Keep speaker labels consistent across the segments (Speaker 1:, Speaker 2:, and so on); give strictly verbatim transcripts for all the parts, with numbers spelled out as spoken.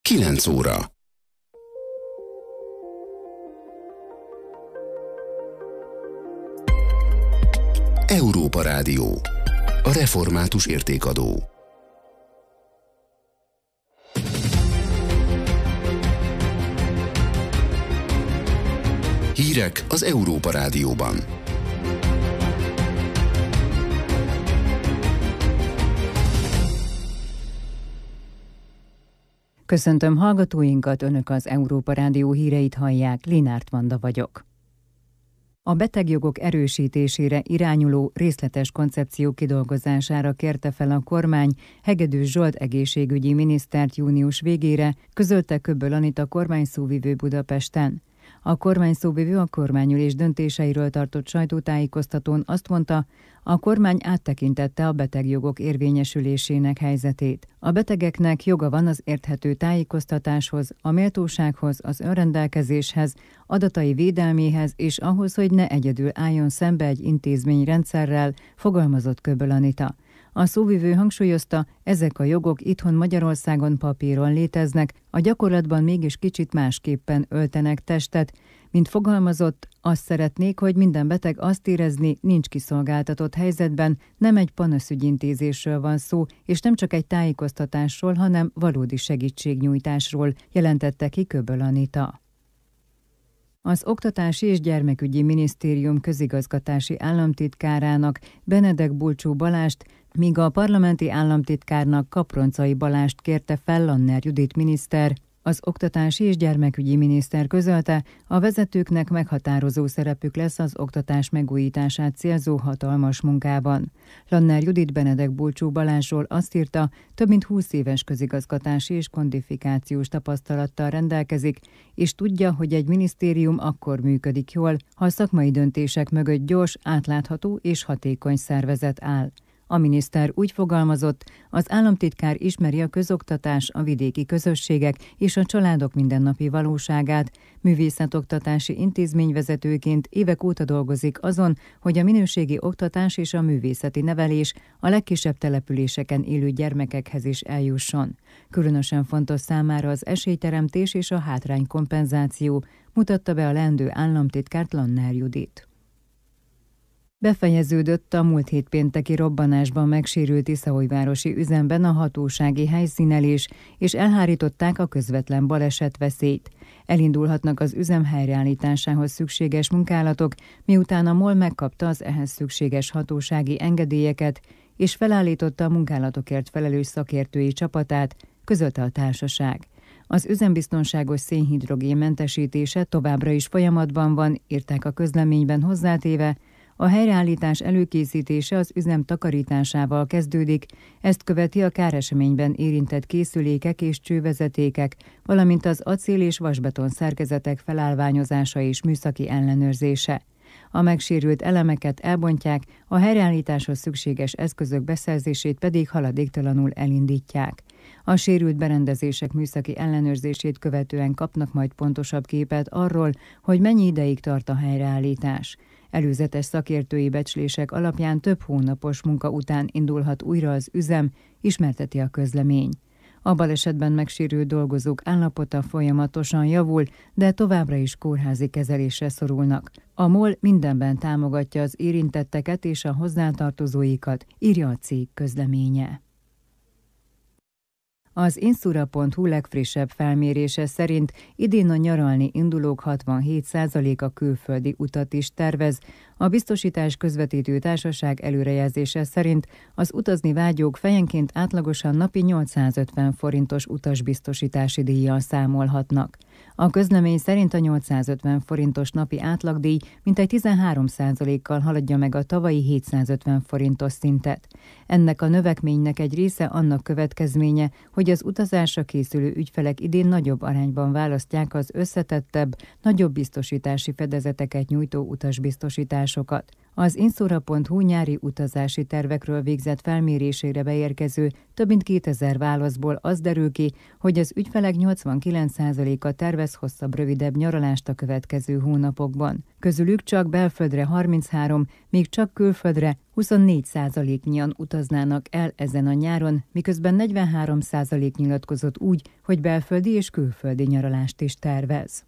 Speaker 1: kilenc óra. Európa Rádió. A református értékadó. Hírek az Európa Rádióban.
Speaker 2: Köszöntöm hallgatóinkat, Önök az Európa Rádió híreit hallják, Linárt Vanda vagyok. A betegjogok erősítésére irányuló részletes koncepció kidolgozására kérte fel a kormány Hegedűs Zsolt egészségügyi minisztert június végére, közölte Köbböl Anita kormányszóvivő Budapesten. A kormányszóvivő a kormányülés döntéseiről tartott sajtótájékoztatón azt mondta, a kormány áttekintette a betegjogok érvényesülésének helyzetét. A betegeknek joga van az érthető tájékoztatáshoz, a méltósághoz, az önrendelkezéshez, adatai védelméhez és ahhoz, hogy ne egyedül álljon szembe egy intézményrendszerrel, fogalmazott Köbböl Anita. A szóvivő hangsúlyozta, ezek a jogok itthon Magyarországon papíron léteznek, a gyakorlatban mégis kicsit másképpen öltenek testet. Mint fogalmazott, azt szeretnék, hogy minden beteg azt érezni, nincs kiszolgáltatott helyzetben, nem egy panaszügyintézésről van szó, és nem csak egy tájékoztatásról, hanem valódi segítségnyújtásról, jelentette ki Köbböl Anita. Az Oktatási és Gyermekügyi Minisztérium közigazgatási államtitkárának, Benedek Bulcsú Balást, míg a parlamenti államtitkárnak, Kaproncai Balást kérte fel Lanner Judit miniszter. Az Oktatási és Gyermekügyi miniszter közölte, a vezetőknek meghatározó szerepük lesz az oktatás megújítását célzó hatalmas munkában. Lanner Judit Benedek Bulcsú Balázsról azt írta, több mint húsz éves közigazgatási és kodifikációs tapasztalattal rendelkezik, és tudja, hogy egy minisztérium akkor működik jól, ha a szakmai döntések mögött gyors, átlátható és hatékony szervezet áll. A miniszter úgy fogalmazott, az államtitkár ismeri a közoktatás, a vidéki közösségek és a családok mindennapi valóságát, művészetoktatási intézményvezetőként évek óta dolgozik azon, hogy a minőségi oktatás és a művészeti nevelés a legkisebb településeken élő gyermekekhez is eljusson. Különösen fontos számára az esélyteremtés és a hátránykompenzáció, mutatta be a leendő államtitkárt Lanner Judit. Befejeződött a múlt hét pénteki robbanásban megsérült Tiszaújvárosi üzemben a hatósági helyszínelés, és elhárították a közvetlen balesetveszélyt. Elindulhatnak az üzem helyreállításához szükséges munkálatok, miután a MOL megkapta az ehhez szükséges hatósági engedélyeket, és felállította a munkálatokért felelős szakértői csapatát, közölte a társaság. Az üzembiztonságos szénhidrogén mentesítése továbbra is folyamatban van, írták a közleményben hozzátéve, a helyreállítás előkészítése az üzem takarításával kezdődik, ezt követi a káreseményben érintett készülékek és csővezetékek, valamint az acél és vasbeton szerkezetek felállványozása és műszaki ellenőrzése. A megsérült elemeket elbontják, a helyreállításhoz szükséges eszközök beszerzését pedig haladéktalanul elindítják. A sérült berendezések műszaki ellenőrzését követően kapnak majd pontosabb képet arról, hogy mennyi ideig tart a helyreállítás. Előzetes szakértői becslések alapján több hónapos munka után indulhat újra az üzem, ismerteti a közlemény. A balesetben megsérült dolgozók állapota folyamatosan javul, de továbbra is kórházi kezelésre szorulnak. A MOL mindenben támogatja az érintetteket és a hozzátartozóikat, írja a cég közleménye. Az Insura pont hu legfrissebb felmérése szerint idén a nyaralni indulók hatvanhét százaléka külföldi utat is tervez. A biztosítás közvetítő társaság előrejelzése szerint az utazni vágyók fejenként átlagosan napi nyolcszázötven forintos utasbiztosítási díjjal számolhatnak. A közlemény szerint a nyolcszázötven forintos napi átlagdíj mintegy tizenhárom százalékkal haladja meg a tavalyi hétszázötven forintos szintet. Ennek a növekménynek egy része annak következménye, hogy az utazásra készülő ügyfelek idén nagyobb arányban választják az összetettebb, nagyobb biztosítási fedezeteket nyújtó utasbiztosításokat. Az Insura pont hu nyári utazási tervekről végzett felmérésére beérkező több mint kétezer válaszból az derül ki, hogy az ügyfelek nyolcvankilenc százaléka tervez hosszabb, rövidebb nyaralást a következő hónapokban. Közülük csak belföldre harminchárom, míg csak külföldre huszonnégy százaléknyian utaznának el ezen a nyáron, miközben negyvenhárom százalék nyilatkozott úgy, hogy belföldi és külföldi nyaralást is tervez.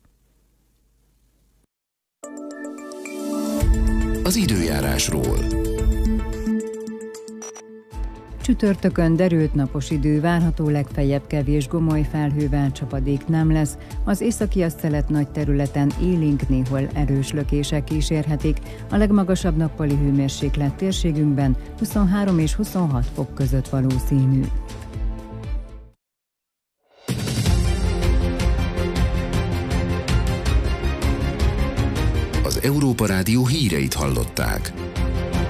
Speaker 1: Az időjárásról.
Speaker 2: Csütörtökön derült napos idő várható, legfeljebb kevés gomoly felhővel, csapadék nem lesz. Az északi asztelet nagy területen élénk, néhol erős lökések kísérhetik. A legmagasabb nappali hőmérséklet térségünkben huszonhárom és huszonhat fok között valószínű.
Speaker 1: Az Európa Rádió híreit hallották.